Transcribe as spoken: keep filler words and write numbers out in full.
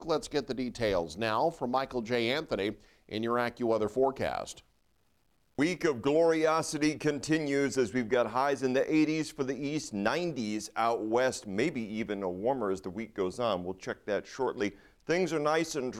Let's get the details now from Michael J. Anthony in your AccuWeather forecast. Week of gloriosity continues as we've got highs in the eighties for the east, nineties out west, maybe even warmer as the week goes on. We'll check that shortly. Things are nice and dry.